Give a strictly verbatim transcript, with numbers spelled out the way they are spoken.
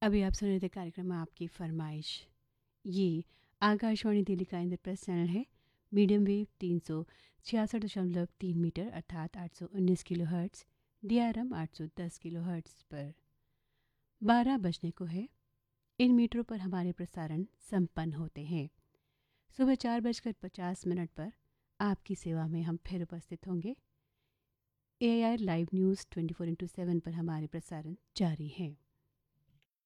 अभी आप सुन रहे थे कार्यक्रम आपकी फरमाइश। ये आकाशवाणी दिल्ली का इंद्रप्रस्थ चैनल है। मीडियम वेव तीन सौ छियासठ दशमलव तीन मीटर अर्थात आठ सौ उन्नीस kilo hertz, D R M आठ सौ दस किलो हर्ट्स पर बारह बजने को है। इन मीटरों पर हमारे प्रसारण संपन्न होते हैं। सुबह चार बजकर पचास मिनट पर आपकी सेवा में हम फिर उपस्थित होंगे। ए I R live news twenty four into seven पर हमारे प्रसारण जारी हैं।